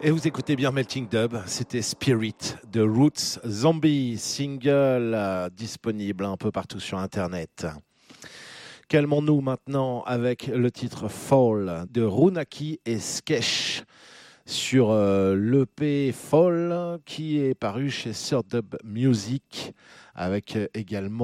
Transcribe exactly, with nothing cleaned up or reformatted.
Et vous écoutez bien Melting Dub, c'était Spirit de Roots Zombie, single euh, disponible un peu partout sur Internet. Calmons-nous maintenant avec le titre Fall de Runaki et Skesh sur euh, l'E P Fall qui est paru chez Sir Dub Music avec euh, également